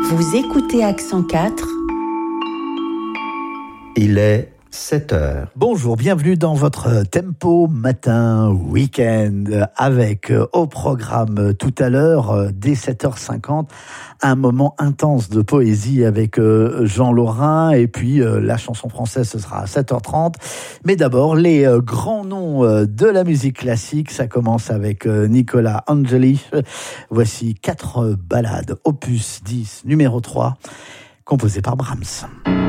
Vous écoutez Accent 4. Il est 7 heures. Bonjour, bienvenue dans votre tempo matin week-end avec au programme tout à l'heure dès 7h50 un moment intense de poésie avec Jean Laurin et puis la chanson française ce sera à 7h30. Mais d'abord les grands noms de la musique classique, ça commence avec Nicola Angeli. Voici 4 ballades opus 10 numéro 3 composées par Brahms.